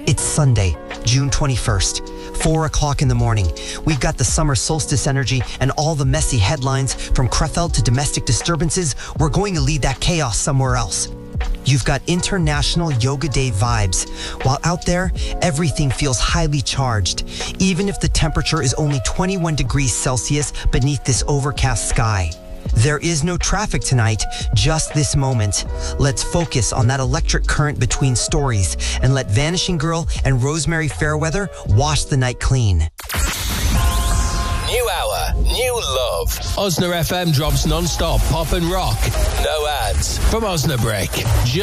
It's Sunday, June 21st, 4 o'clock in the morning. We've got the summer solstice energy and all the messy headlines from Krefeld to domestic disturbances. We're going to lead that chaos somewhere else. You've got International Yoga Day vibes. While out there, everything feels highly charged, even if the temperature is only 21 degrees Celsius beneath this overcast sky. There is no traffic tonight, just this moment. Let's focus on that electric current between stories and let Vanishing Girl and Rosemary Fairweather wash the night clean. New hour, new love. Osna FM drops non-stop pop and rock. No ads from Osnabrück.